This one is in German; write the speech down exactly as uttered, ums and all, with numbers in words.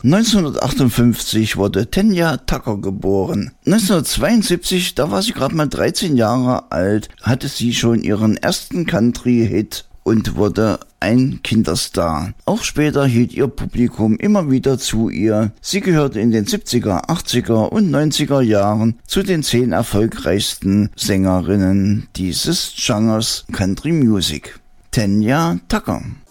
neunzehnhundertachtundfünfzig wurde Tanya Tucker geboren. neunzehnhundertzweiundsiebzig, da war sie gerade mal dreizehn Jahre alt, hatte sie schon ihren ersten Country-Hit und wurde ein Kinderstar. Auch später hielt ihr Publikum immer wieder zu ihr. Sie gehörte in den siebziger, achtziger und neunziger Jahren zu den zehn erfolgreichsten Sängerinnen dieses Genres Country Music. Tanya Tucker.